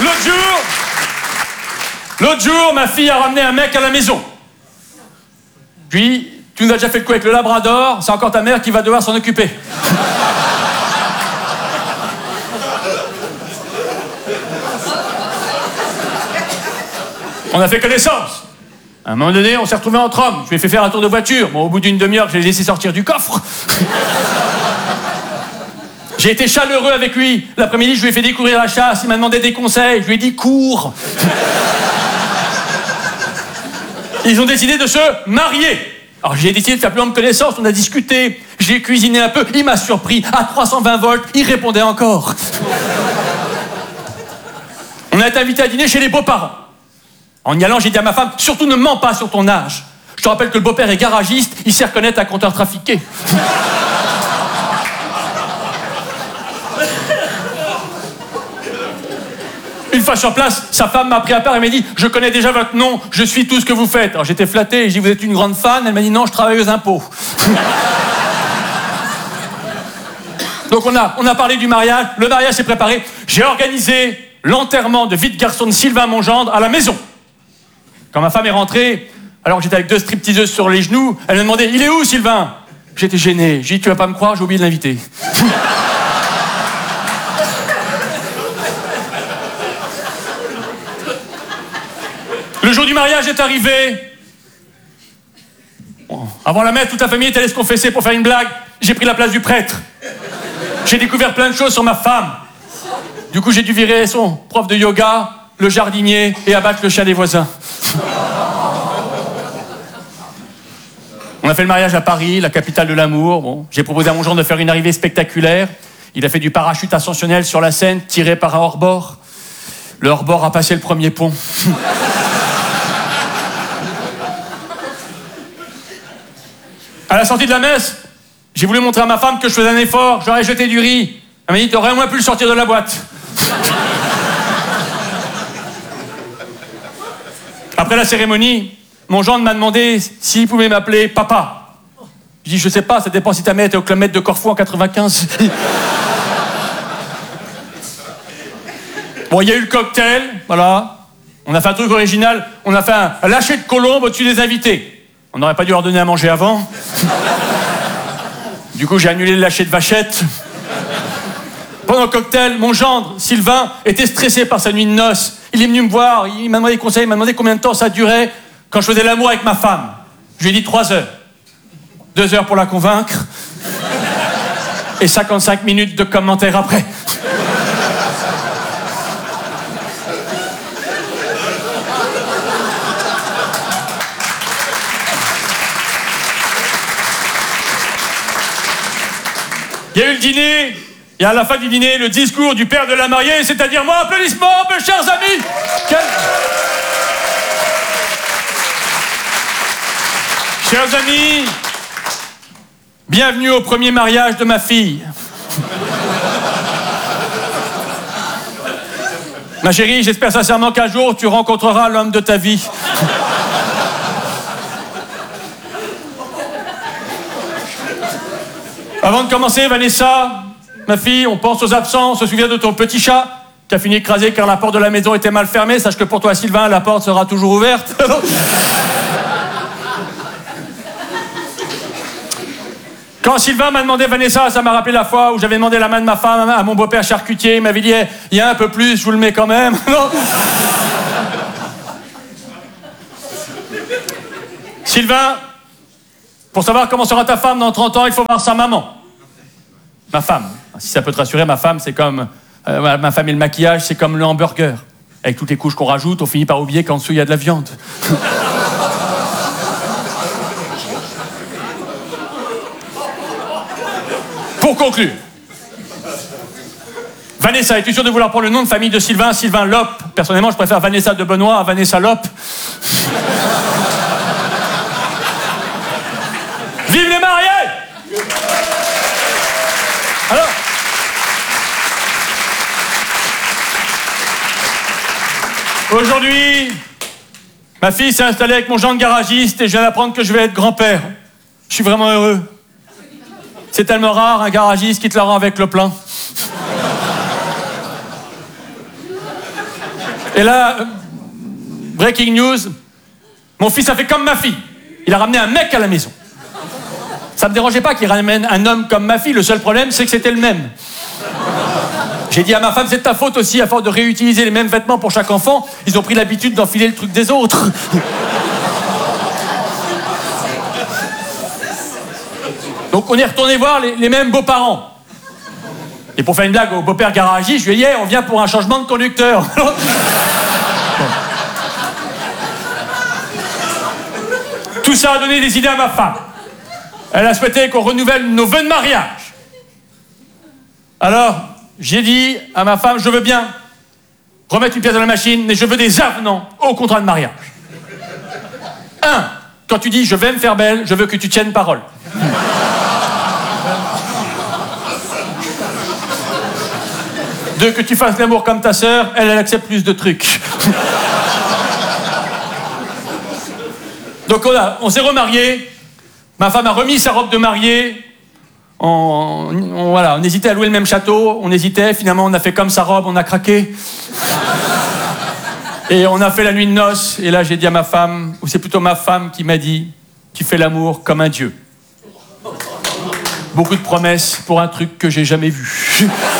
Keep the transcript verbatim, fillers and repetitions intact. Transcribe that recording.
L'autre jour, l'autre jour, ma fille a ramené un mec à la maison. Puis, tu nous as déjà fait le coup avec le Labrador, c'est encore ta mère qui va devoir s'en occuper. On a fait connaissance. À un moment donné, on s'est retrouvés entre hommes. Je lui ai fait faire un tour de voiture. Bon, au bout d'une demi-heure, je l'ai laissé sortir du coffre. J'ai été chaleureux avec lui. L'après-midi, je lui ai fait découvrir la chasse. Il m'a demandé des conseils. Je lui ai dit, cours. Ils ont décidé de se marier. Alors, j'ai décidé de faire plus ample connaissance. On a discuté. J'ai cuisiné un peu. Il m'a surpris. À trois cent vingt volts, il répondait encore. On a été invité à dîner chez les beaux-parents. En y allant, j'ai dit à ma femme, surtout ne mens pas sur ton âge. Je te rappelle que le beau-père est garagiste, il sait reconnaître un compteur trafiqué. Une fois sur place, sa femme m'a pris à part et m'a dit « Je connais déjà votre nom, je suis tout ce que vous faites. » Alors j'étais flatté et j'ai dit « Vous êtes une grande fan ?» Elle m'a dit « Non, je travaille aux impôts. » Donc on a, on a parlé du mariage, le mariage s'est préparé. J'ai organisé l'enterrement de vie de garçon de Sylvain, mon gendre, à la maison. Quand ma femme est rentrée, alors que j'étais avec deux stripteaseuses sur les genoux, elle m'a demandé « Il est où, Sylvain ?» J'étais gêné. J'ai dit « Tu vas pas me croire, j'ai oublié de l'inviter. » Le jour du mariage est arrivé. Bon, avant la messe, toute la famille est allée se confesser pour faire une blague. J'ai pris la place du prêtre. J'ai découvert plein de choses sur ma femme. Du coup, j'ai dû virer son prof de yoga, le jardinier et abattre le chien des voisins. On a fait le mariage à Paris, la capitale de l'amour. Bon, j'ai proposé à mon gendre de faire une arrivée spectaculaire. Il a fait du parachute ascensionnel sur la Seine, tiré par un hors-bord. Le hors-bord a passé le premier pont. À la sortie de la messe, j'ai voulu montrer à ma femme que je faisais un effort. J'aurais jeté du riz. Elle m'a dit, t'aurais au moins pu le sortir de la boîte. Après la cérémonie, mon gendre m'a demandé s'il pouvait m'appeler papa. Je dis, je sais pas, ça dépend si ta mère était au Club Med de Corfou en quatre-vingt-quinze. Bon, il y a eu le cocktail, voilà. On a fait un truc original. On a fait un, un lâcher de colombe au-dessus des invités. On n'aurait pas dû leur donner à manger avant. Du coup, j'ai annulé le lâcher de vachette. Pendant le cocktail, mon gendre, Sylvain, était stressé par sa nuit de noces. Il est venu me voir, il m'a demandé des conseils, il m'a demandé combien de temps ça durait quand je faisais l'amour avec ma femme. Je lui ai dit trois heures. Deux heures pour la convaincre. Et cinquante-cinq minutes de commentaires après. Il y a eu le dîner, et à la fin du dîner, le discours du père de la mariée, c'est-à-dire moi, applaudissements, mes chers amis. Quel... Chers amis, bienvenue au premier mariage de ma fille. Ma chérie, j'espère sincèrement qu'un jour, tu rencontreras l'homme de ta vie. Avant de commencer, Vanessa, ma fille, on pense aux absents, on se souvient de ton petit chat qui a fini écrasé car la porte de la maison était mal fermée. Sache que pour toi, Sylvain, la porte sera toujours ouverte. Quand Sylvain m'a demandé Vanessa, ça m'a rappelé la fois où j'avais demandé la main de ma femme à mon beau-père charcutier. Il m'avait dit, il y a un peu plus, je vous le mets quand même. Sylvain, pour savoir comment sera ta femme dans trente ans, il faut voir sa maman. Ma femme. Si ça peut te rassurer, ma femme, c'est comme... Euh, ma femme et le maquillage, c'est comme le hamburger. Avec toutes les couches qu'on rajoute, on finit par oublier qu'en dessous, il y a de la viande. Pour conclure, Vanessa, es-tu sûr de vouloir prendre le nom de famille de Sylvain, Sylvain Lope? Personnellement, je préfère Vanessa de Benoît à Vanessa Lope. Vive les mariés! Alors, aujourd'hui, ma fille s'est installée avec mon gendre garagiste et je viens d'apprendre que je vais être grand-père. Je suis vraiment heureux. C'est tellement rare, un garagiste qui te la rend avec le plein. Et là, euh, breaking news, mon fils a fait comme ma fille. Il a ramené un mec à la maison. Ça me dérangeait pas qu'il ramène un homme comme ma fille. Le seul problème, c'est que c'était le même. J'ai dit à ma femme, c'est de ta faute aussi, à force de réutiliser les mêmes vêtements pour chaque enfant, ils ont pris l'habitude d'enfiler le truc des autres. Donc on est retourné voir les, les mêmes beaux-parents. Et pour faire une blague au beau-père garagiste, je lui ai dit, hey, on vient pour un changement de conducteur. Tout ça a donné des idées à ma femme. Elle a souhaité qu'on renouvelle nos vœux de mariage. Alors, j'ai dit à ma femme, je veux bien remettre une pièce dans la machine, mais je veux des avenants au contrat de mariage. Un, quand tu dis je vais me faire belle, je veux que tu tiennes parole. Deux, que tu fasses l'amour comme ta sœur, elle, elle accepte plus de trucs. Donc on, a, on s'est remariés, ma femme a remis sa robe de mariée, on, on, voilà, on hésitait à louer le même château, on hésitait, finalement on a fait comme sa robe, on a craqué. Et on a fait la nuit de noces, et là j'ai dit à ma femme, ou c'est plutôt ma femme qui m'a dit, tu fais l'amour comme un dieu. Beaucoup de promesses pour un truc que j'ai jamais vu.